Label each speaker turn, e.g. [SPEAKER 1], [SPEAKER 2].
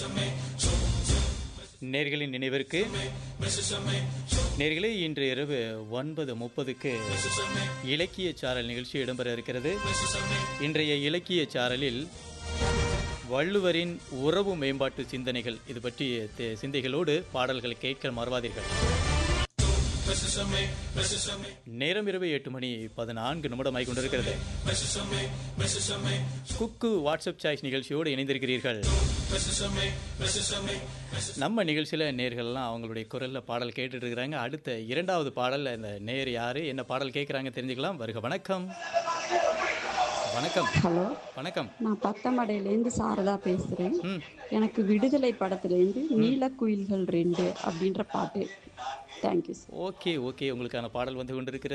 [SPEAKER 1] நேர்களின் நினைவிற்கு நேர்களே இன்று இரவு 9:30க்கு இலக்கிய சாரல் நிகழ்ச்சி இடம்பெற இருக்கிறது. இன்றைய இலக்கிய சாரலில் வள்ளுவரின் உறவு மேம்பாட்டு சிந்தனைகள் இது பற்றிய சிந்தைகளோடு பாடல்கள் கேட்க மறவாதீர்கள். நேரம் இரவு 8:14 கொண்டிருக்கிறது. குக்கு வாட்ஸ்அப் சாய்ஸ் நிகழ்ச்சியோடு இணைந்திருக்கிறீர்கள். நம்ம நிகழ்ச்சியில் நேர்கள்லாம் அவங்களுடைய குரலில் பாடல் கேட்டுட்டு இருக்கிறாங்க. அடுத்த இரண்டாவது பாடலில் இந்த நேர் யாரு என்ன பாடல் கேட்குறாங்க தெரிஞ்சுக்கலாம். வருக. வணக்கம். வணக்கம்.
[SPEAKER 2] ஹலோ,
[SPEAKER 1] வணக்கம்.
[SPEAKER 2] நான் பத்தமடையிலேருந்து சாரதா பேசுகிறேன். எனக்கு விடுதலை படத்துலேருந்து நீலக்குயில்கள் 2 அப்படின்ற பாட்டு. தேங்க்யூ.
[SPEAKER 1] ஓகே, உங்களுக்கான பாடல் வந்து கொண்டிருக்கிறது.